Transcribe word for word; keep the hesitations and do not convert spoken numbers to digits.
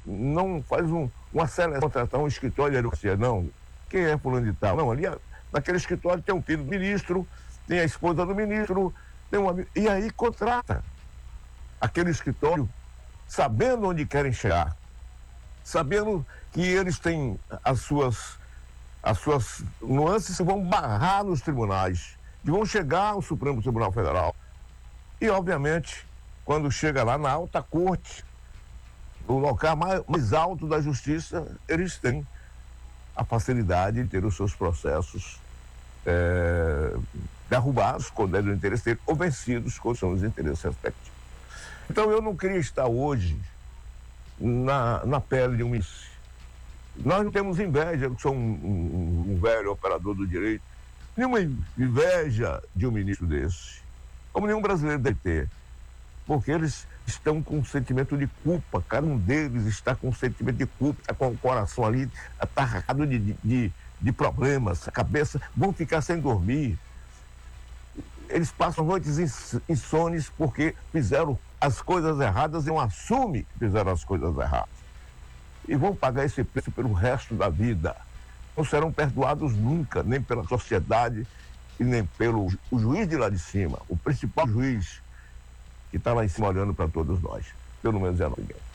não faz um, uma seleção, contratar um escritório de advocacia, não. Quem é fulano de tal? Não, ali naquele escritório tem um filho do ministro, tem a esposa do ministro, tem um amigo, e aí contrata aquele escritório sabendo onde querem chegar, sabendo que eles têm as suas, as suas nuances que vão barrar nos tribunais, que vão chegar ao Supremo Tribunal Federal. E, obviamente, quando chega lá na alta corte, o local mais, mais alto da justiça, eles têm a facilidade de ter os seus processos é, derrubados quando é do interesse dele, ou vencidos quando são os interesses respectivos. Então eu não queria estar hoje na, na pele de um ministro. Nós não temos inveja, eu sou um, um, um velho operador do direito, nenhuma inveja de um ministro desse, como nenhum brasileiro deve ter, porque eles estão com um sentimento de culpa, cada um deles está com um sentimento de culpa, está com o coração ali atarrado de, de, de problemas, a cabeça, vão ficar sem dormir. Eles passam noites insones porque fizeram as coisas erradas e não assumem que fizeram as coisas erradas. E vão pagar esse preço pelo resto da vida. Não serão perdoados nunca, nem pela sociedade e nem pelo o juiz de lá de cima, o principal juiz que está lá em cima olhando para todos nós. Pelo menos é ninguém.